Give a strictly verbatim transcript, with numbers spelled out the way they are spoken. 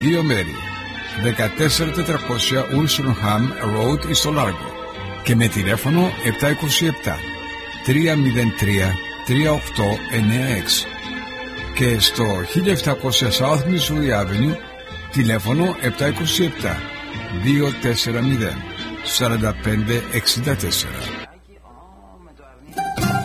Δύο μέρη, δεκατέσσερα τετρακόσια Ulsonham Road στο Λάργο και με τηλέφωνο επτά δύο επτά, τρία μηδέν τρία, τρία οκτώ εννέα έξι και στο χίλια επτακόσια South Missouri Avenue τηλέφωνο επτά δύο επτά, δύο τέσσερα μηδέν, τέσσερα πέντε έξι τέσσερα.